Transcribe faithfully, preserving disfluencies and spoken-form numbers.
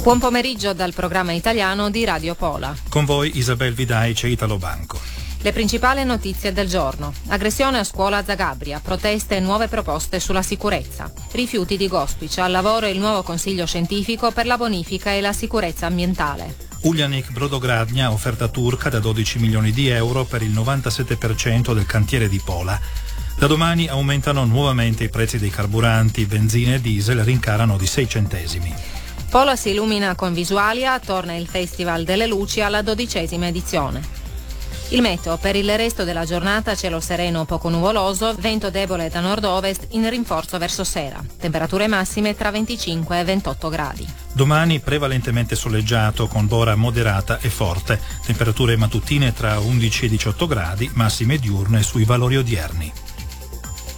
Buon pomeriggio dal programma italiano di Radio Pola. Con voi Isabel Vidaice, Italo Banco. Le principali notizie del giorno. Aggressione a scuola a Zagabria, proteste e nuove proposte sulla sicurezza. Rifiuti di Gospic, al lavoro il nuovo consiglio scientifico per la bonifica e la sicurezza ambientale. Uljanik Brodogradnia, offerta turca da dodici milioni di euro per il novantasette per cento del cantiere di Pola. Da domani aumentano nuovamente i prezzi dei carburanti, benzina e diesel rincarano di sei centesimi. Pola si illumina con Visualia, torna il Festival delle Luci alla dodicesima edizione. Il meteo: per il resto della giornata cielo sereno poco nuvoloso, vento debole da nord-ovest in rinforzo verso sera. Temperature massime tra venticinque e ventotto gradi. Domani prevalentemente soleggiato con bora moderata e forte. Temperature mattutine tra undici e diciotto gradi, massime diurne sui valori odierni.